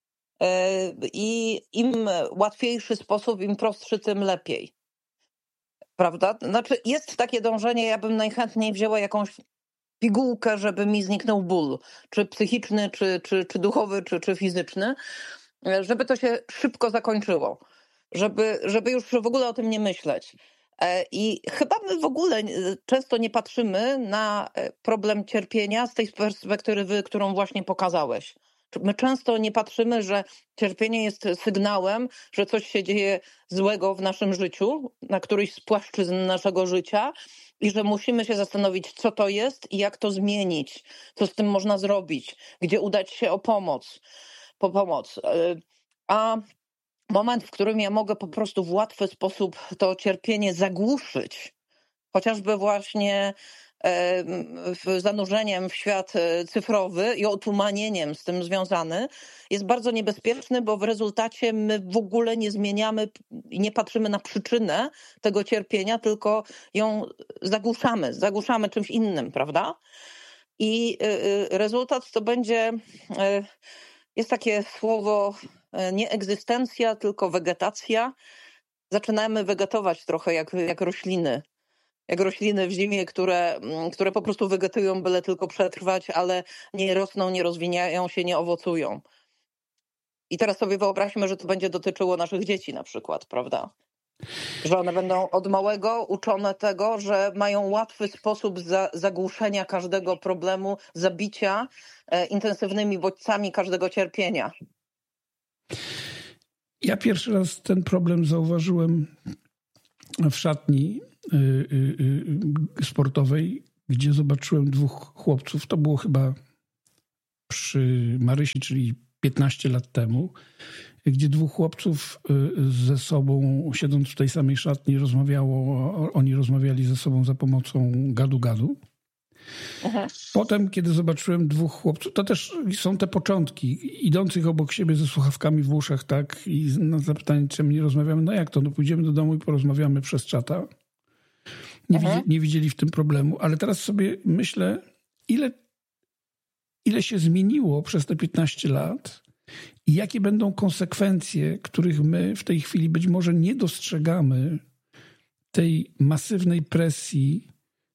i im łatwiejszy sposób, im prostszy, tym lepiej. Prawda? Jest takie dążenie, ja bym najchętniej wzięła jakąś pigułkę, żeby mi zniknął ból, czy psychiczny, czy duchowy, czy fizyczny, żeby to się szybko zakończyło, żeby już w ogóle o tym nie myśleć. I chyba my w ogóle często nie patrzymy na problem cierpienia z tej perspektywy, którą właśnie pokazałeś. My często nie patrzymy, że cierpienie jest sygnałem, że coś się dzieje złego w naszym życiu, na któryś z płaszczyzn naszego życia i że musimy się zastanowić, co to jest i jak to zmienić, co z tym można zrobić, gdzie udać się po pomoc. A moment, w którym ja mogę po prostu w łatwy sposób to cierpienie zagłuszyć, chociażby właśnie zanurzeniem w świat cyfrowy i otumanieniem z tym związany, jest bardzo niebezpieczny, bo w rezultacie my w ogóle nie zmieniamy i nie patrzymy na przyczynę tego cierpienia, tylko ją zagłuszamy czymś innym, prawda? I rezultat to będzie, jest takie słowo, nie egzystencja, tylko wegetacja. Zaczynamy wegetować trochę jak rośliny. Jak rośliny w zimie, które po prostu wegetują, byle tylko przetrwać, ale nie rosną, nie rozwijają się, nie owocują. I teraz sobie wyobraźmy, że to będzie dotyczyło naszych dzieci na przykład, prawda? Że one będą od małego uczone tego, że mają łatwy sposób zagłuszenia każdego problemu, zabicia intensywnymi bodźcami każdego cierpienia. Ja pierwszy raz ten problem zauważyłem w szatni sportowej, gdzie zobaczyłem dwóch chłopców. To było chyba przy Marysi, czyli 15 lat temu, gdzie dwóch chłopców ze sobą, siedząc w tej samej szatni, oni rozmawiali ze sobą za pomocą gadu-gadu. Aha. Potem, kiedy zobaczyłem dwóch chłopców, to też są te początki, idących obok siebie ze słuchawkami w uszach, tak, i na zapytanie, czym nie rozmawiamy, no jak to, no pójdziemy do domu i porozmawiamy przez czata. Nie widzieli w tym problemu, ale teraz sobie myślę, ile się zmieniło przez te 15 lat i jakie będą konsekwencje, których my w tej chwili być może nie dostrzegamy, tej masywnej presji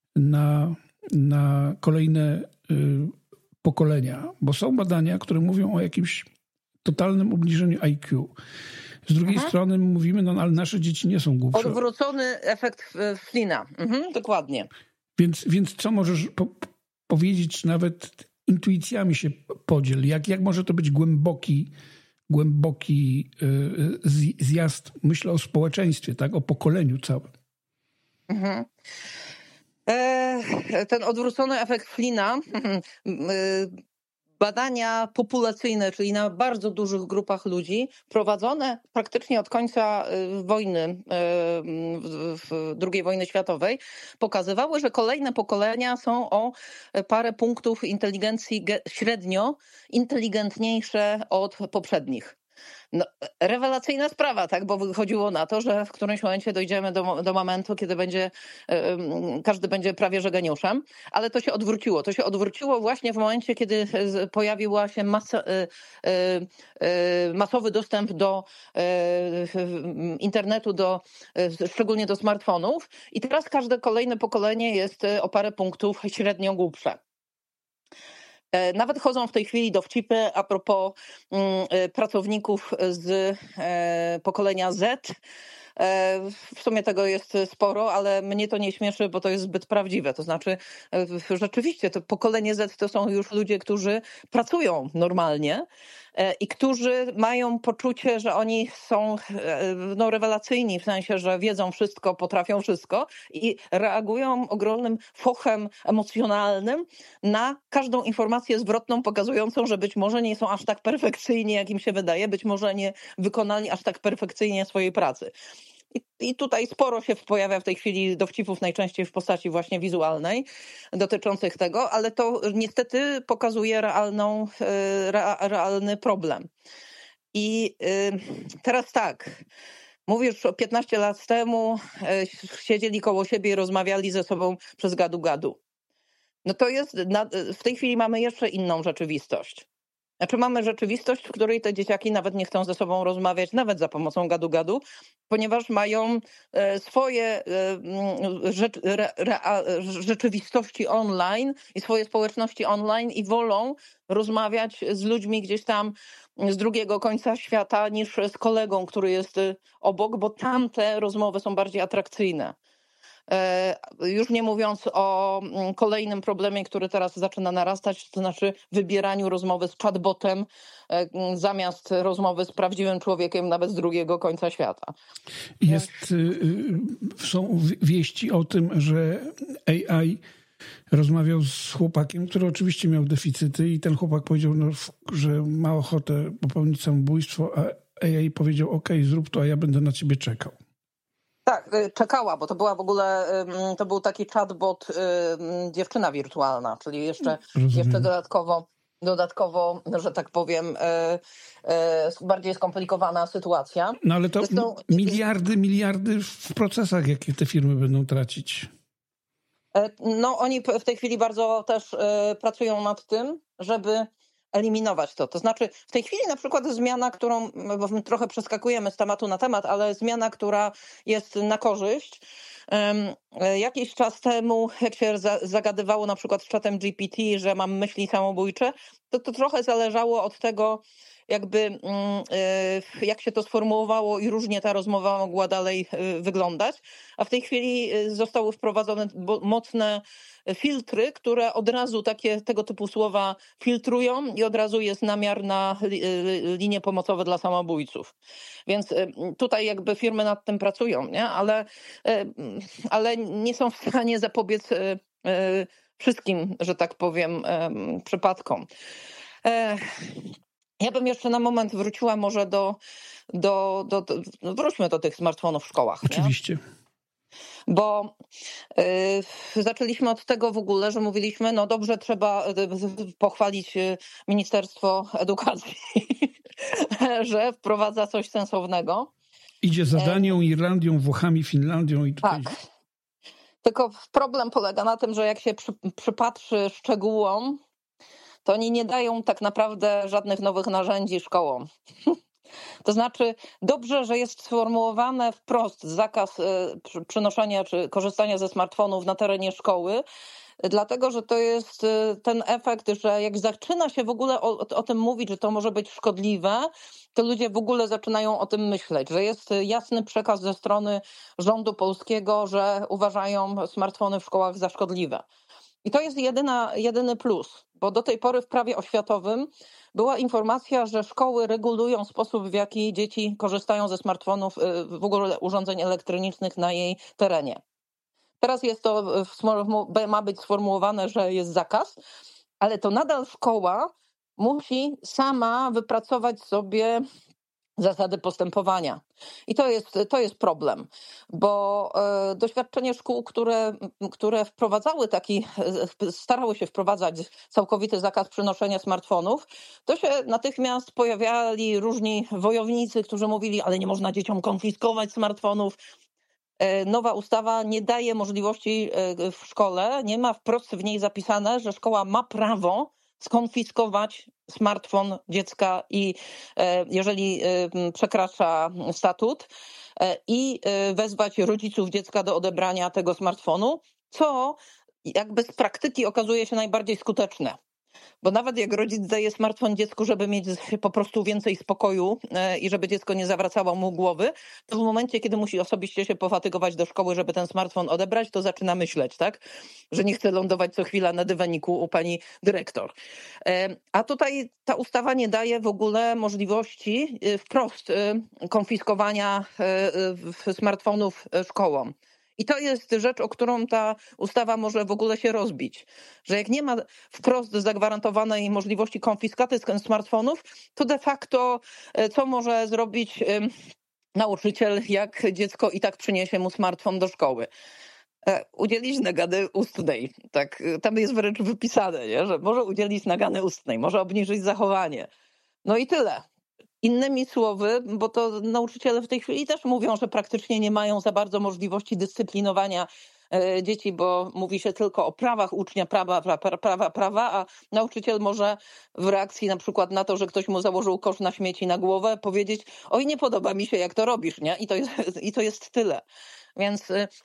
na kolejne pokolenia. Bo są badania, które mówią o jakimś totalnym obniżeniu IQ. Z drugiej strony mówimy, no ale nasze dzieci nie są głupsze. Odwrócony efekt Flina. Dokładnie. Więc co możesz powiedzieć, nawet intuicjami się podziel. Jak może to być głęboki zjazd, myślę o społeczeństwie, tak, o pokoleniu całym. Ten odwrócony efekt Flina, badania populacyjne, czyli na bardzo dużych grupach ludzi, prowadzone praktycznie od końca wojny, II wojny światowej, pokazywały, że kolejne pokolenia są o parę punktów inteligencji średnio inteligentniejsze od poprzednich. No, rewelacyjna sprawa, tak, bo wychodziło na to, że w którymś momencie dojdziemy do momentu, kiedy każdy będzie prawie że geniuszem, ale to się odwróciło. To się odwróciło właśnie w momencie, kiedy pojawiła się masowy dostęp do internetu, szczególnie do smartfonów, i teraz każde kolejne pokolenie jest o parę punktów średnio głupsze. Nawet chodzą w tej chwili dowcipy a propos pracowników z pokolenia Z. W sumie tego jest sporo, ale mnie to nie śmieszy, bo to jest zbyt prawdziwe. To znaczy, rzeczywiście to pokolenie Z to są już ludzie, którzy pracują normalnie i którzy mają poczucie, że oni są rewelacyjni, w sensie, że wiedzą wszystko, potrafią wszystko i reagują ogromnym fochem emocjonalnym na każdą informację zwrotną pokazującą, że być może nie są aż tak perfekcyjni, jak im się wydaje, być może nie wykonali aż tak perfekcyjnie swojej pracy. I tutaj sporo się pojawia w tej chwili dowcipów, najczęściej w postaci właśnie wizualnej, dotyczących tego, ale to niestety pokazuje realny problem. I teraz tak, mówisz, 15 lat temu siedzieli koło siebie i rozmawiali ze sobą przez gadu-gadu. No to jest, w tej chwili mamy jeszcze inną rzeczywistość. Znaczy mamy rzeczywistość, w której te dzieciaki nawet nie chcą ze sobą rozmawiać, nawet za pomocą gadu-gadu, ponieważ mają swoje rzeczywistości online i swoje społeczności online i wolą rozmawiać z ludźmi gdzieś tam z drugiego końca świata niż z kolegą, który jest obok, bo tamte rozmowy są bardziej atrakcyjne. Już nie mówiąc o kolejnym problemie, który teraz zaczyna narastać, to znaczy wybieraniu rozmowy z chatbotem zamiast rozmowy z prawdziwym człowiekiem, nawet z drugiego końca świata. Są wieści o tym, że AI rozmawiał z chłopakiem, który oczywiście miał deficyty i ten chłopak powiedział, że ma ochotę popełnić samobójstwo, a AI powiedział, okej, zrób to, a ja będę na ciebie czekał. Tak, czekała, bo to była w ogóle, to był taki chatbot dziewczyna wirtualna, czyli jeszcze dodatkowo, że tak powiem, bardziej skomplikowana sytuacja. No ale to zresztą, miliardy w procesach, jakie te firmy będą tracić. No oni w tej chwili bardzo też pracują nad tym, żeby eliminować to. To znaczy w tej chwili na przykład zmiana, którą, bo my trochę przeskakujemy z tematu na temat, ale zmiana, która jest na korzyść. Jakiś czas temu, jak się zagadywało na przykład z czatem GPT, że mam myśli samobójcze, to trochę zależało od tego, jakby jak się to sformułowało i różnie ta rozmowa mogła dalej wyglądać. A w tej chwili zostały wprowadzone mocne filtry, które od razu tego typu słowa filtrują i od razu jest namiar na linie pomocowe dla samobójców. Więc tutaj jakby firmy nad tym pracują, nie? Ale nie są w stanie zapobiec wszystkim, że tak powiem, przypadkom. Ja bym jeszcze na moment wróciła może wróćmy do tych smartfonów w szkołach. Oczywiście. Nie? Bo zaczęliśmy od tego w ogóle, że mówiliśmy, no dobrze, trzeba pochwalić Ministerstwo Edukacji, że wprowadza coś sensownego. Idzie za Danią, Irlandią, Włochami, Finlandią i tutaj... Tak. Tylko problem polega na tym, że jak się przypatrzy szczegółom, to oni nie dają tak naprawdę żadnych nowych narzędzi szkołom. To znaczy dobrze, że jest sformułowane wprost zakaz przenoszenia czy korzystania ze smartfonów na terenie szkoły, dlatego że to jest ten efekt, że jak zaczyna się w ogóle o tym mówić, że to może być szkodliwe, to ludzie w ogóle zaczynają o tym myśleć, że jest jasny przekaz ze strony rządu polskiego, że uważają smartfony w szkołach za szkodliwe. I to jest jedyny plus, bo do tej pory w prawie oświatowym była informacja, że szkoły regulują sposób, w jaki dzieci korzystają ze smartfonów, w ogóle urządzeń elektronicznych na jej terenie. Teraz jest to, ma być sformułowane, że jest zakaz, ale to nadal szkoła musi sama wypracować sobie zasady postępowania. I to jest problem, bo doświadczenie szkół, które starały się wprowadzać całkowity zakaz przynoszenia smartfonów, to się natychmiast pojawiali różni wojownicy, którzy mówili, ale nie można dzieciom konfiskować smartfonów. Nowa ustawa nie daje możliwości w szkole, nie ma wprost w niej zapisane, że szkoła ma prawo skonfiskować smartfon dziecka i jeżeli przekracza statut i wezwać rodziców dziecka do odebrania tego smartfonu, co jakby z praktyki okazuje się najbardziej skuteczne. Bo nawet jak rodzic daje smartfon dziecku, żeby mieć po prostu więcej spokoju i żeby dziecko nie zawracało mu głowy, to w momencie, kiedy musi osobiście się pofatygować do szkoły, żeby ten smartfon odebrać, to zaczyna myśleć, tak? Że nie chce lądować co chwila na dywaniku u pani dyrektor. A tutaj ta ustawa nie daje w ogóle możliwości wprost konfiskowania smartfonów szkołom. I to jest rzecz, o którą ta ustawa może w ogóle się rozbić. Że jak nie ma wprost zagwarantowanej możliwości konfiskaty smartfonów, to de facto co może zrobić nauczyciel, jak dziecko i tak przyniesie mu smartfon do szkoły? Udzielić nagany ustnej. Tak, tam jest wręcz wypisane, nie? Że może udzielić nagany ustnej, może obniżyć zachowanie. No i tyle. Innymi słowy, bo to nauczyciele w tej chwili też mówią, że praktycznie nie mają za bardzo możliwości dyscyplinowania dzieci, bo mówi się tylko o prawach ucznia, prawa, a nauczyciel może w reakcji na przykład na to, że ktoś mu założył kosz na śmieci na głowę, powiedzieć: oj, nie podoba mi się, jak to robisz, nie? I to jest tyle. Więc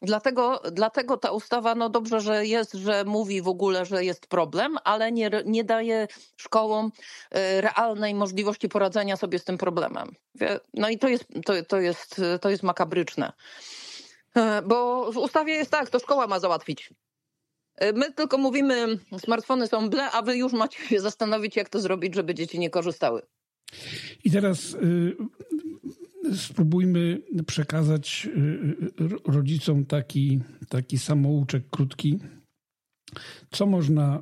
dlatego ta ustawa, no dobrze, że mówi w ogóle, że jest problem, ale nie daje szkołom realnej możliwości poradzenia sobie z tym problemem. No i to jest makabryczne. Bo w ustawie jest tak, to szkoła ma załatwić. My tylko mówimy, smartfony są ble, a wy już macie się zastanowić, jak to zrobić, żeby dzieci nie korzystały. I teraz spróbujmy przekazać rodzicom taki samouczek krótki. Co można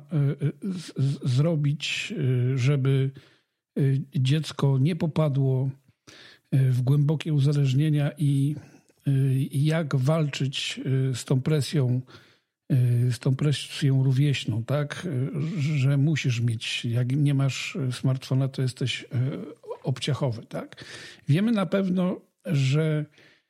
zrobić, żeby dziecko nie popadło w głębokie uzależnienia i jak walczyć z tą presją rówieśną, tak? Że musisz mieć, jak nie masz smartfona, to jesteś obciachowy, tak? Wiemy na pewno, że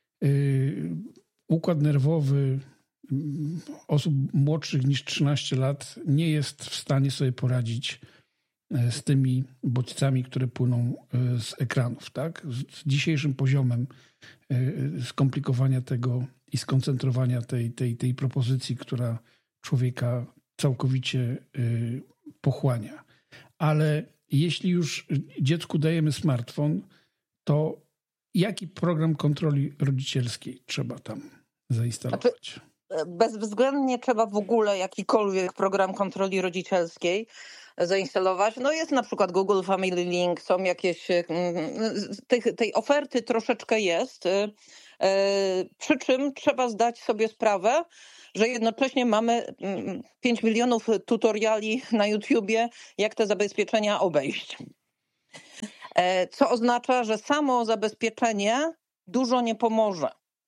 układ nerwowy osób młodszych niż 13 lat nie jest w stanie sobie poradzić z tymi bodźcami, które płyną z ekranów, tak? Z dzisiejszym poziomem skomplikowania tego i skoncentrowania tej propozycji, która człowieka całkowicie pochłania. Ale jeśli już dziecku dajemy smartfon, to jaki program kontroli rodzicielskiej trzeba tam zainstalować? Bezwzględnie trzeba w ogóle jakikolwiek program kontroli rodzicielskiej zainstalować. No jest na przykład Google Family Link, są jakieś, tej oferty troszeczkę jest, przy czym trzeba zdać sobie sprawę, że jednocześnie mamy 5 milionów tutoriali na YouTubie, jak te zabezpieczenia obejść. Co oznacza, że samo zabezpieczenie dużo nie pomoże.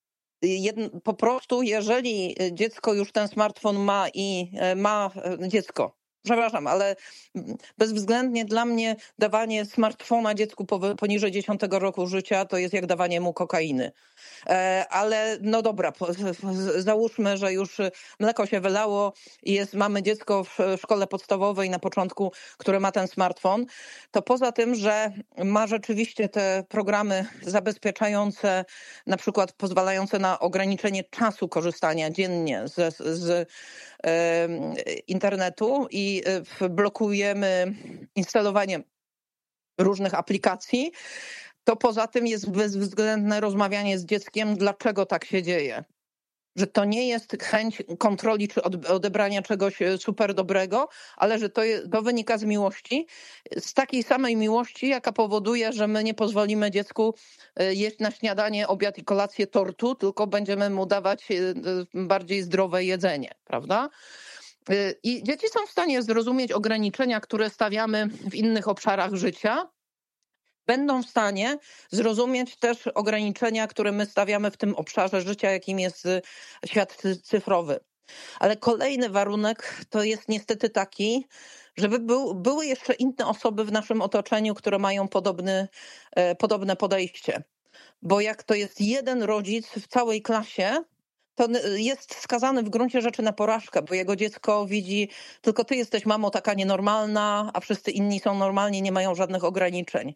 Po prostu, jeżeli dziecko już ten smartfon ma i ma dziecko, przepraszam, ale bezwzględnie dla mnie dawanie smartfona dziecku poniżej 10 roku życia to jest jak dawanie mu kokainy. Ale no dobra, załóżmy, że już mleko się wylało i mamy dziecko w szkole podstawowej na początku, które ma ten smartfon, to poza tym, że ma rzeczywiście te programy zabezpieczające, na przykład pozwalające na ograniczenie czasu korzystania dziennie z internetu i blokujemy instalowanie różnych aplikacji, to poza tym jest bezwzględne rozmawianie z dzieckiem, dlaczego tak się dzieje. Że to nie jest chęć kontroli czy odebrania czegoś super dobrego, ale że to wynika z miłości, z takiej samej miłości, jaka powoduje, że my nie pozwolimy dziecku jeść na śniadanie, obiad i kolację tortu, tylko będziemy mu dawać bardziej zdrowe jedzenie, prawda? I dzieci są w stanie zrozumieć ograniczenia, które stawiamy w innych obszarach życia, będą w stanie zrozumieć też ograniczenia, które my stawiamy w tym obszarze życia, jakim jest świat cyfrowy. Ale kolejny warunek to jest niestety taki, żeby były jeszcze inne osoby w naszym otoczeniu, które mają podobne podejście. Bo jak to jest jeden rodzic w całej klasie, to jest skazany w gruncie rzeczy na porażkę, bo jego dziecko widzi, tylko ty jesteś mamo taka nienormalna, a wszyscy inni są normalni, nie mają żadnych ograniczeń.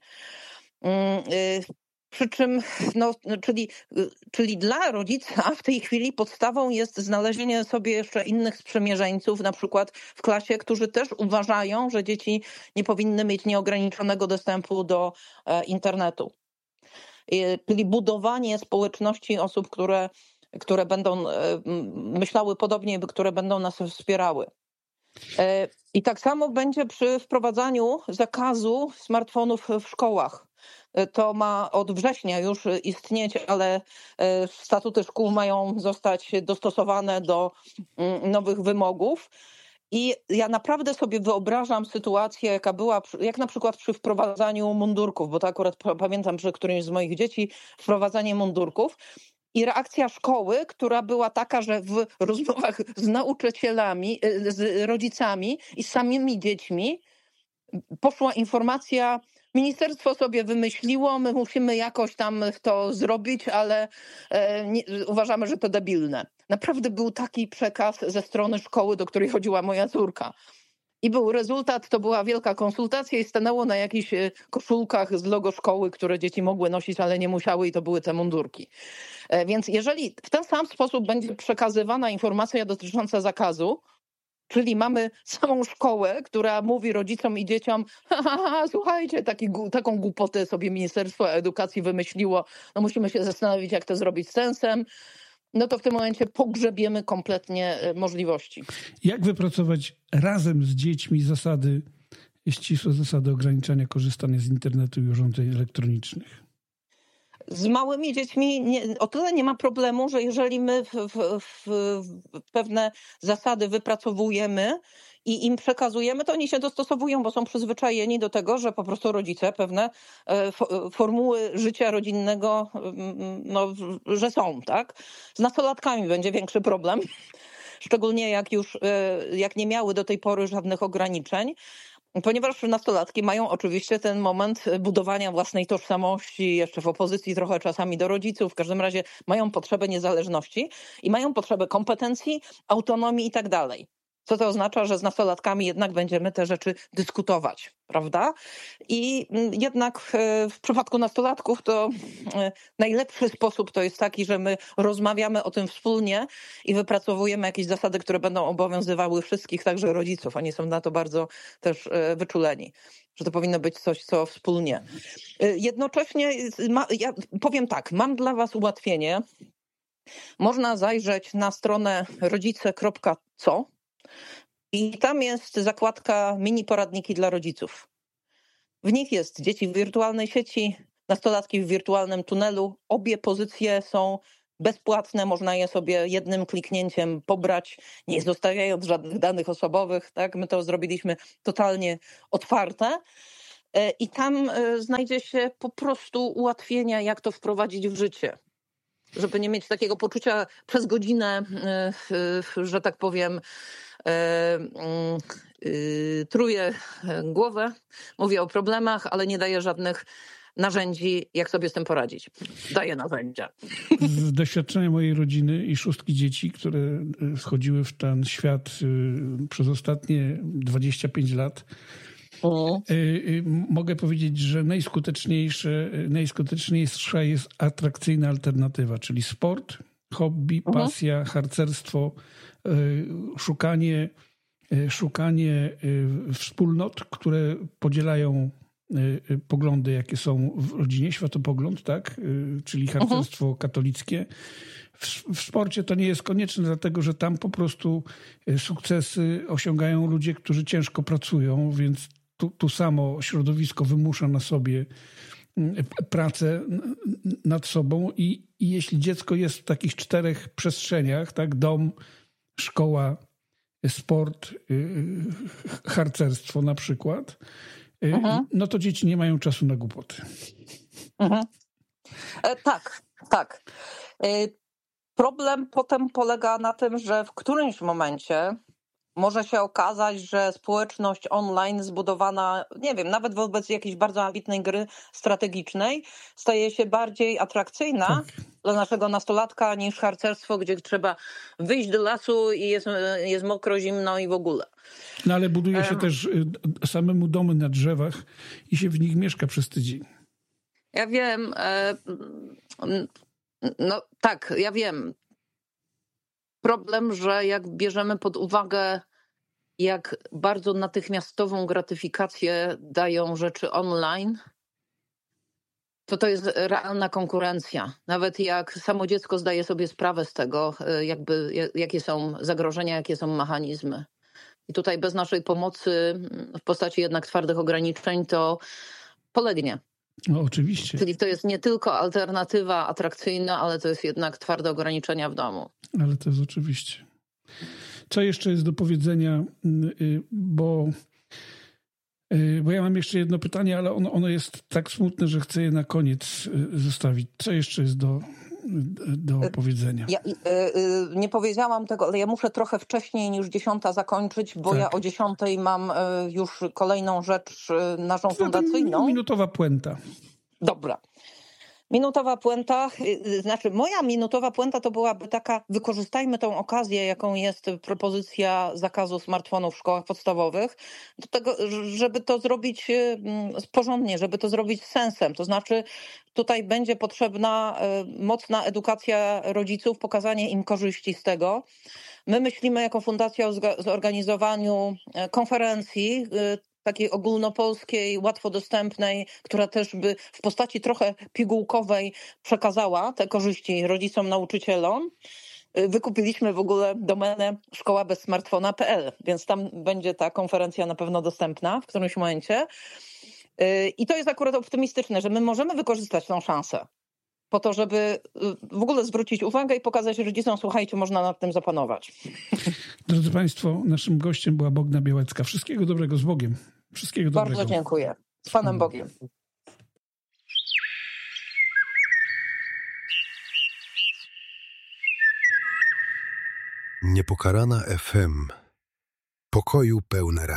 Przy czym, czyli dla rodzica w tej chwili podstawą jest znalezienie sobie jeszcze innych sprzymierzeńców, na przykład w klasie, którzy też uważają, że dzieci nie powinny mieć nieograniczonego dostępu do internetu. Czyli budowanie społeczności osób, które będą myślały podobnie, które będą nas wspierały. I tak samo będzie przy wprowadzaniu zakazu smartfonów w szkołach. To ma od września już istnieć, ale statuty szkół mają zostać dostosowane do nowych wymogów. I ja naprawdę sobie wyobrażam sytuację, jaka była, jak na przykład przy wprowadzaniu mundurków, bo to akurat pamiętam przy którymś z moich dzieci wprowadzanie mundurków. I reakcja szkoły, która była taka, że w rozmowach z nauczycielami, z rodzicami i z samymi dziećmi poszła informacja, ministerstwo sobie wymyśliło, my musimy jakoś tam to zrobić, ale uważamy, że to debilne. Naprawdę był taki przekaz ze strony szkoły, do której chodziła moja córka. I był rezultat, to była wielka konsultacja i stanęło na jakichś koszulkach z logo szkoły, które dzieci mogły nosić, ale nie musiały i to były te mundurki. Więc jeżeli w ten sam sposób będzie przekazywana informacja dotycząca zakazu, czyli mamy samą szkołę, która mówi rodzicom i dzieciom, słuchajcie, taką głupotę sobie Ministerstwo Edukacji wymyśliło, no musimy się zastanowić, jak to zrobić z sensem, no to w tym momencie pogrzebiemy kompletnie możliwości. Jak wypracować razem z dziećmi ścisłe zasady ograniczania korzystania z internetu i urządzeń elektronicznych? Z małymi dziećmi o tyle nie ma problemu, że jeżeli my pewne zasady wypracowujemy i im przekazujemy, to oni się dostosowują, bo są przyzwyczajeni do tego, że po prostu rodzice pewne formuły życia rodzinnego, no, że są, tak? Z nastolatkami będzie większy problem, szczególnie jak nie miały do tej pory żadnych ograniczeń. Ponieważ nastolatki mają oczywiście ten moment budowania własnej tożsamości, jeszcze w opozycji trochę czasami do rodziców, w każdym razie mają potrzebę niezależności i mają potrzebę kompetencji, autonomii i tak dalej. Co to oznacza, że z nastolatkami jednak będziemy te rzeczy dyskutować, prawda? I jednak w przypadku nastolatków to najlepszy sposób to jest taki, że my rozmawiamy o tym wspólnie i wypracowujemy jakieś zasady, które będą obowiązywały wszystkich, także rodziców. Oni są na to bardzo też wyczuleni, że to powinno być coś, co wspólnie. Jednocześnie ja powiem tak, mam dla was ułatwienie. Można zajrzeć na stronę rodzice.co i tam jest zakładka mini poradniki dla rodziców. W nich jest dzieci w wirtualnej sieci, nastolatki w wirtualnym tunelu. Obie pozycje są bezpłatne, można je sobie jednym kliknięciem pobrać, nie zostawiając żadnych danych osobowych. Tak? My to zrobiliśmy totalnie otwarte. I tam znajdzie się po prostu ułatwienia, jak to wprowadzić w życie. Żeby nie mieć takiego poczucia przez godzinę, że tak powiem, truję głowę, mówię o problemach, ale nie daję żadnych narzędzi, jak sobie z tym poradzić. Daję narzędzia. Z doświadczenia mojej rodziny i 6 dzieci, które wchodziły w ten świat przez ostatnie 25 lat, mogę powiedzieć, że najskuteczniejsza jest atrakcyjna alternatywa, czyli sport, hobby, pasja, harcerstwo, szukanie wspólnot, które podzielają poglądy, jakie są w rodzinie, światopogląd, tak? Czyli harcerstwo katolickie. W sporcie to nie jest konieczne, dlatego że tam po prostu sukcesy osiągają ludzie, którzy ciężko pracują, więc tu samo środowisko wymusza na sobie pracę nad sobą i jeśli dziecko jest w takich 4 przestrzeniach, tak, dom, szkoła, sport, harcerstwo na przykład, no to dzieci nie mają czasu na głupoty. Tak. Problem potem polega na tym, że w którymś momencie może się okazać, że społeczność online zbudowana, nie wiem, nawet wobec jakiejś bardzo ambitnej gry strategicznej staje się bardziej atrakcyjna dla naszego nastolatka niż harcerstwo, gdzie trzeba wyjść do lasu i jest mokro, zimno i w ogóle. No ale buduje się też samemu domy na drzewach i się w nich mieszka przez tydzień. Ja wiem. No tak, ja wiem. Problem, że jak bierzemy pod uwagę, jak bardzo natychmiastową gratyfikację dają rzeczy online, to jest realna konkurencja. Nawet jak samo dziecko zdaje sobie sprawę z tego, jakie są zagrożenia, jakie są mechanizmy. I tutaj bez naszej pomocy w postaci jednak twardych ograniczeń to polegnie. No oczywiście. Czyli to jest nie tylko alternatywa atrakcyjna, ale to jest jednak twarde ograniczenia w domu. Ale to jest oczywiście. Co jeszcze jest do powiedzenia, bo ja mam jeszcze jedno pytanie, ale ono jest tak smutne, że chcę je na koniec zostawić. Co jeszcze jest do powiedzenia? Ja nie powiedziałam tego, ale ja muszę trochę wcześniej niż 10 zakończyć, bo ja o 10 mam już kolejną rzecz naszą fundacyjną. Minutowa puenta. Dobra. Minutowa puenta, znaczy moja minutowa puenta to byłaby taka, wykorzystajmy tą okazję, jaką jest propozycja zakazu smartfonów w szkołach podstawowych, do tego, żeby to zrobić porządnie, żeby to zrobić z sensem. To znaczy tutaj będzie potrzebna mocna edukacja rodziców, pokazanie im korzyści z tego. My myślimy jako fundacja o zorganizowaniu konferencji, takiej ogólnopolskiej, łatwo dostępnej, która też by w postaci trochę pigułkowej przekazała te korzyści rodzicom, nauczycielom. Wykupiliśmy w ogóle domenę szkołabezsmartfona.pl, więc tam będzie ta konferencja na pewno dostępna w którymś momencie. I to jest akurat optymistyczne, że my możemy wykorzystać tą szansę. po to, żeby w ogóle zwrócić uwagę i pokazać rodzicom, słuchajcie, można nad tym zapanować. Drodzy Państwo, naszym gościem była Bogna Białecka. Wszystkiego dobrego, z Bogiem. Wszystkiego dobrego. Bardzo dziękuję. Z Panem Bogiem. Niepokalana FM. Pokoju pełne radio.